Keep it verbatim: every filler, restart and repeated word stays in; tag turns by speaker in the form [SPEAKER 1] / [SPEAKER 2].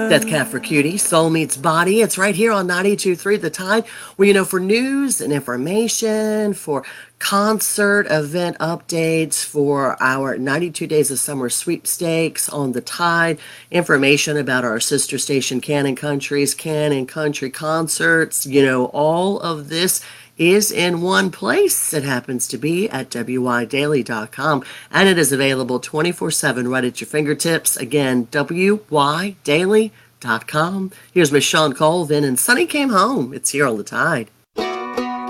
[SPEAKER 1] Death Cab for Cutie, Soul Meets Body. It's right here on ninety-two point three The Tide, where, you know, for news and information, for concert event updates, for our ninety-two Days of Summer sweepstakes on The Tide, information about our sister station, Canon Country's Canon Country Concerts, you know, all of this is in one place. It happens to be at W Y daily dot com, and it is available twenty-four seven right at your fingertips. Again, W Y daily dot com. Here's Miss Sean Colvin, and Sunny Came Home. It's here on The Tide.